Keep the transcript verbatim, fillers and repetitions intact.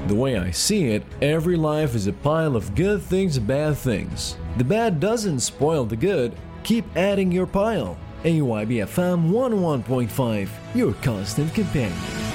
The way I see it, every life is a pile of good things and bad things. The bad doesn't spoil the good, keep adding your pile. A Y B F M one oh one point five, your constant companion.